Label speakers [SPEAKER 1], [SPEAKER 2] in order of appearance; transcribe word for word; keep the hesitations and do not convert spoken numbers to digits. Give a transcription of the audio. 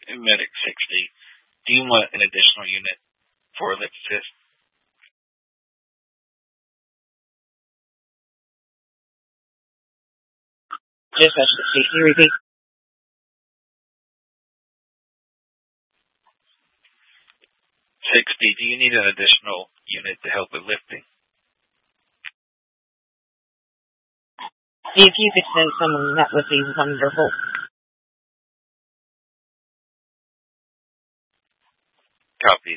[SPEAKER 1] Medic sixty. Do you want an additional unit for lift assist?
[SPEAKER 2] Yes, that's the safety repeat.
[SPEAKER 1] sixty. Do you need an additional unit to help with lifting?
[SPEAKER 2] If you could send someone, that would be wonderful.
[SPEAKER 1] Copy